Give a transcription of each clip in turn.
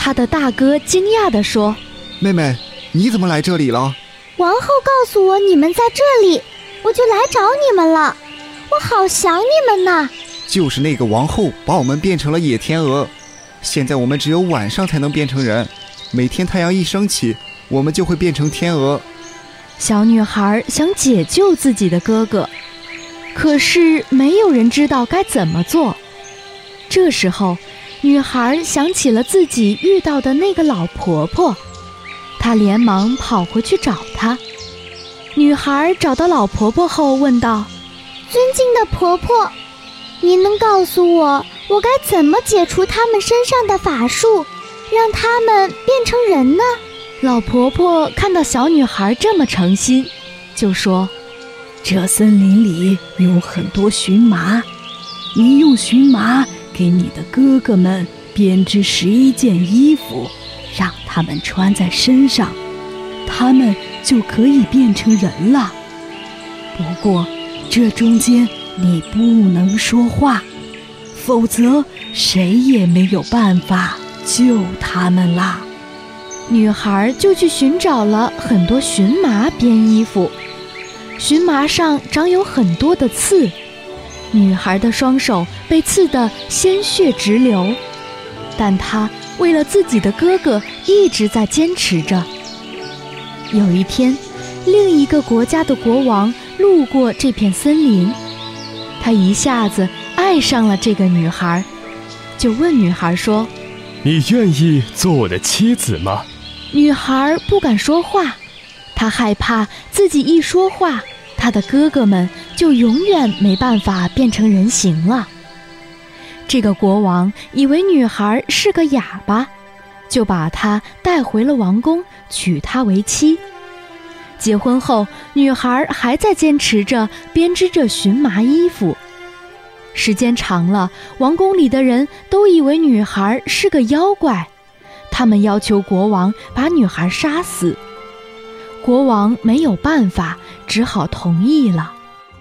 他的大哥惊讶地说： 妹妹，你怎么来这里了？ 王后告诉我你们在这里，我就来找你们了，我好想你们呐。 就是那个王后把我们变成了野天鹅，现在我们只有晚上才能变成人，每天太阳一升起，我们就会变成天鹅。 小女孩想解救自己的哥哥，可是没有人知道该怎么做。这时候，女孩想起了自己遇到的那个老婆婆，她连忙跑回去找她。女孩找到老婆婆后问道： 尊敬的婆婆，您能告诉我该怎么解除他们身上的法术，让他们变成人呢？ 老婆婆看到小女孩这么诚心，就说： 这森林里有很多荨麻，你用荨麻给你的哥哥们编织11件衣服，让他们穿在身上，他们就可以变成人了。不过这中间你不能说话，否则谁也没有办法救他们啦。 女孩就去寻找了很多荨麻编衣服，荨麻上长有很多的刺，女孩的双手被刺得鲜血直流，但她为了自己的哥哥一直在坚持着。有一天，另一个国家的国王路过这片森林，他一下子爱上了这个女孩，就问女孩说： 你愿意做我的妻子吗？ 女孩不敢说话，她害怕自己一说话，她的哥哥们就永远没办法变成人形了。这个国王以为女孩是个哑巴，就把她带回了王宫，娶她为妻。结婚后，女孩还在坚持着编织着荨麻衣服。时间长了，王宫里的人都以为女孩是个妖怪，他们要求国王把女孩杀死。国王没有办法，只好同意了。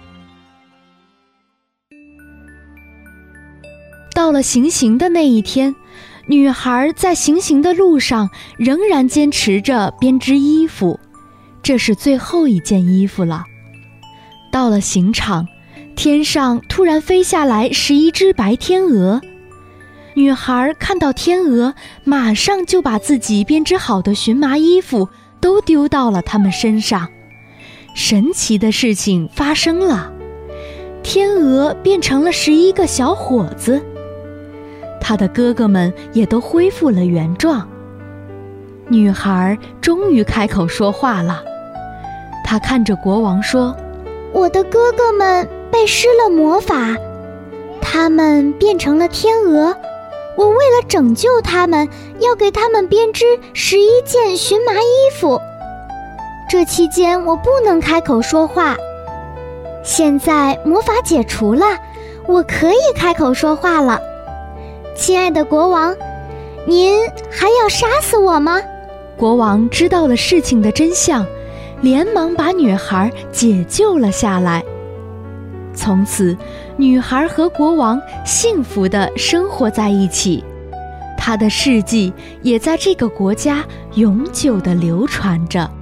到了行刑的那一天，女孩在行刑的路上仍然坚持着编织衣服，这是最后一件衣服了。到了刑场，天上突然飞下来11只白天鹅，女孩看到天鹅，马上就把自己编织好的荨麻衣服都丢到了它们身上。神奇的事情发生了，天鹅变成了11个小伙子，他的哥哥们也都恢复了原状。女孩终于开口说话了，她看着国王说： 我的哥哥们被施了魔法，他们变成了天鹅，我为了拯救他们，要给他们编织11件荨麻衣服。这期间我不能开口说话，现在魔法解除了，我可以开口说话了。亲爱的国王，您还要杀死我吗？ 国王知道了事情的真相，连忙把女孩解救了下来。从此，女孩和国王幸福地生活在一起，她的事迹也在这个国家永久地流传着。